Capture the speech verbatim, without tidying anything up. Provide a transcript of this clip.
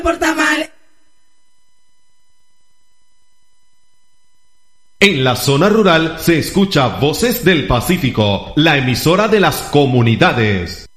porta mal. En la zona rural se escucha Voces del Pacífico, la emisora de las comunidades.